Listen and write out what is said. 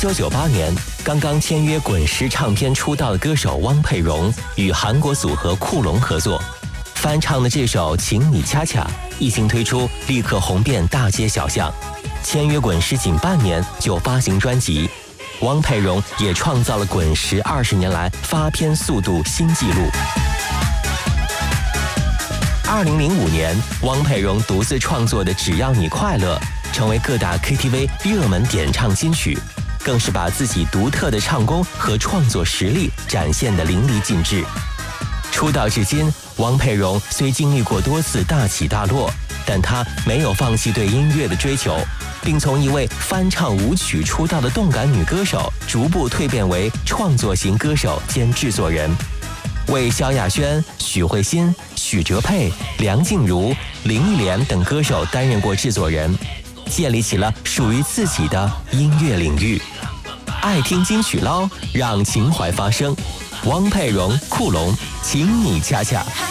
1998年，刚刚签约滚石唱片出道的歌手汪佩蓉与韩国组合酷龙合作，翻唱的这首《请你恰恰》一经推出，立刻红遍大街小巷。签约滚石仅半年就发行专辑，汪佩蓉也创造了滚石20年来发片速度新纪录。2005年，汪佩蓉独自创作的《只要你快乐》成为各大 KTV 热门点唱金曲，更是把自己独特的唱功和创作实力展现得淋漓尽致。出道至今，汪佩蓉虽经历过多次大起大落，但她没有放弃对音乐的追求，并从一位翻唱舞曲出道的动感女歌手，逐步蜕变为创作型歌手兼制作人，为萧亚轩、许慧欣、许哲佩、梁静茹、林忆莲等歌手担任过制作人，建立起了属于自己的音乐领域。爱听金曲捞，让情怀发声。汪佩蓉、酷龙，请你恰恰。